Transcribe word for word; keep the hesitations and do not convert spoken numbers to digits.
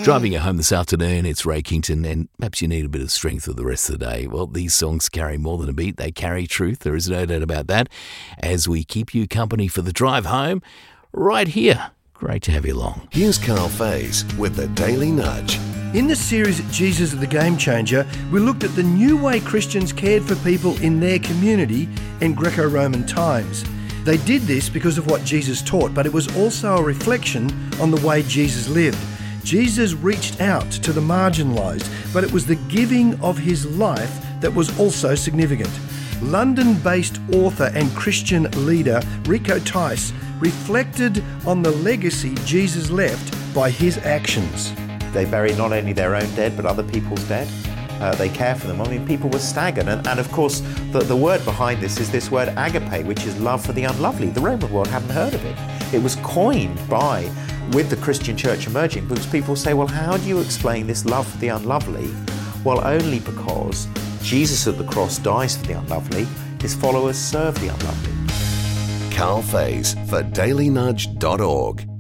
Driving you home this afternoon, it's Ray Kington, and perhaps you need a bit of strength for the rest of the day. Well, these songs carry more than a beat. They carry truth. There is no doubt about that. As we keep you company for the drive home, right here. Great to have you along. Here's Carl Faze with the Daily Nudge. In the series Jesus the Game Changer, we looked at the new way Christians cared for people in their community in Greco-Roman times. They did this because of what Jesus taught, but it was also a reflection on the way Jesus lived. Jesus reached out to the marginalised, but it was the giving of his life that was also significant. London-based author and Christian leader Rico Tice reflected on the legacy Jesus left by his actions. They bury not only their own dead, but other people's dead. Uh, they care for them. I mean, people were staggered. And, and of course, the, the word behind this is this word agape, which is love for the unlovely. The Roman world hadn't heard of it. It was coined by, with the Christian church emerging, because people say, well, how do you explain this love for the unlovely? Well, only because Jesus at the cross dies for the unlovely. His followers serve the unlovely. Carl Faze for daily nudge dot org.